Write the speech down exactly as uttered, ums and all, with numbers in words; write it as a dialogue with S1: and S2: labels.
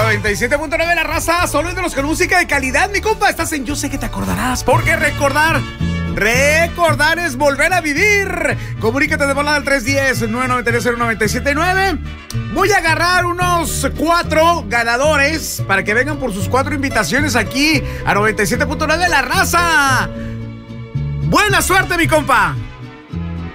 S1: noventa y siete punto nueve La Raza, solo de los con música de calidad, mi compa. Estás en Yo Sé Que Te Acordarás, porque recordar, recordar es volver a vivir. Comunícate de volada al tres uno cero, nueve nueve tres, cero nueve siete nueve. Voy a agarrar unos cuatro ganadores para que vengan por sus cuatro invitaciones aquí a noventa y siete punto nueve La Raza. Buena suerte, mi compa.